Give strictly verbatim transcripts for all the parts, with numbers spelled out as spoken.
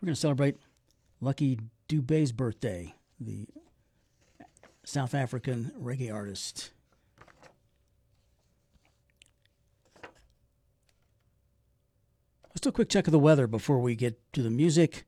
We're going to celebrate Lucky Dube's birthday, the South African reggae artist. Let's do a quick check of the weather before we get to the music.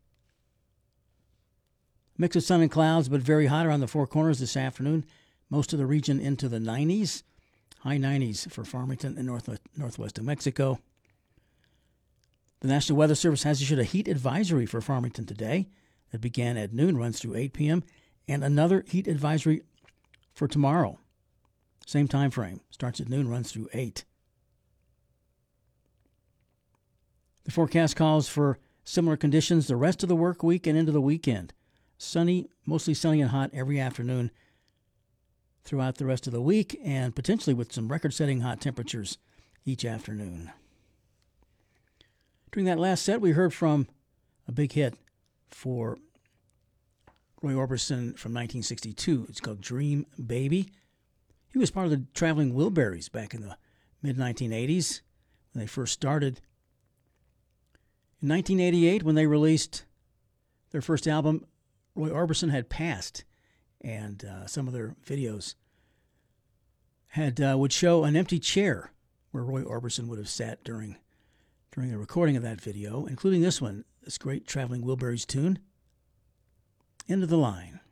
Mix of sun and clouds, but very hot around the Four Corners this afternoon. Most of the region into the nineties. High nineties for Farmington and north, northwest of Mexico. The National Weather Service has issued a heat advisory for Farmington today that began at noon, runs through eight p.m., and another heat advisory for tomorrow. Same time frame. Starts at noon, runs through eight. The forecast calls for similar conditions the rest of the work week and into the weekend. Sunny, mostly sunny and hot every afternoon throughout the rest of the week, and potentially with some record-setting hot temperatures each afternoon. During that last set, we heard from a big hit for Roy Orbison from nineteen sixty-two. It's called Dream Baby. He was part of the Traveling Wilburys back in the mid nineteen eighties when they first started. In nineteen eighty-eight, when they released their first album, Roy Orbison had passed, and uh, some of their videos had uh, would show an empty chair where Roy Orbison would have sat during during the recording of that video, including this one, this great Traveling Wilburys tune, End of the Line.